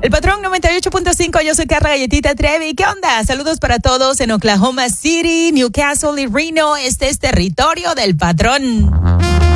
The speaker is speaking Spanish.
El Patrón 98.5, yo soy Carla Galletita Trevi. ¿Qué onda? Saludos para todos en Oklahoma City, Newcastle y Reno. Este es territorio del Patrón.